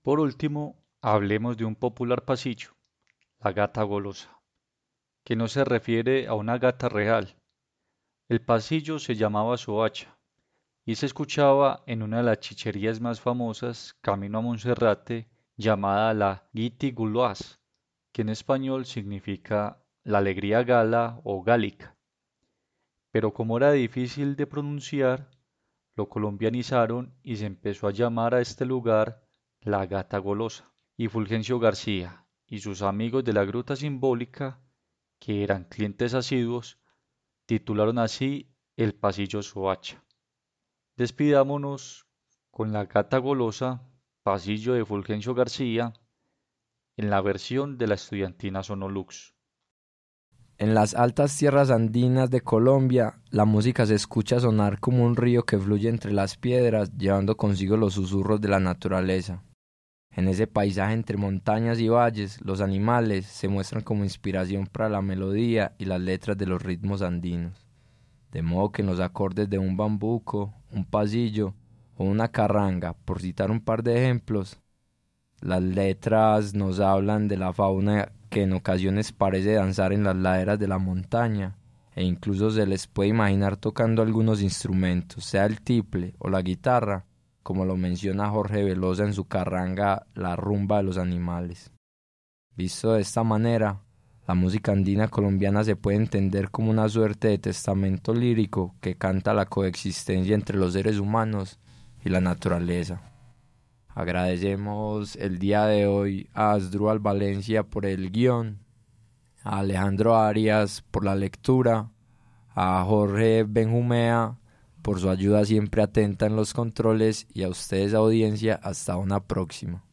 Por último, hablemos de un popular pasillo, la gata golosa, que no se refiere a una gata real. El pasillo se llamaba Soacha y se escuchaba en una de las chicherías más famosas camino a Monserrate, llamada la Guiti Gauloise, que en español significa la alegría gala o gálica. Pero como era difícil de pronunciar, lo colombianizaron y se empezó a llamar a este lugar la Gata Golosa. Y Fulgencio García y sus amigos de la Gruta Simbólica, que eran clientes asiduos, titularon así el pasillo Soacha. Despidámonos con la Gata Golosa, pasillo de Fulgencio García, en la versión de la estudiantina Sonolux. En las altas tierras andinas de Colombia, la música se escucha sonar como un río que fluye entre las piedras, llevando consigo los susurros de la naturaleza. En ese paisaje entre montañas y valles, los animales se muestran como inspiración para la melodía y las letras de los ritmos andinos. De modo que en los acordes de un bambuco, un pasillo o una carranga, por citar un par de ejemplos, las letras nos hablan de la fauna que en ocasiones parece danzar en las laderas de la montaña, e incluso se les puede imaginar tocando algunos instrumentos, sea el tiple o la guitarra, como lo menciona Jorge Velosa en su carranga La rumba de los animales. Visto de esta manera, la música andina colombiana se puede entender como una suerte de testamento lírico que canta la coexistencia entre los seres humanos y la naturaleza. Agradecemos el día de hoy a Asdrúbal Valencia por el guión, a Alejandro Arias por la lectura, a Jorge Benjumea por su ayuda siempre atenta en los controles y a ustedes audiencia hasta una próxima.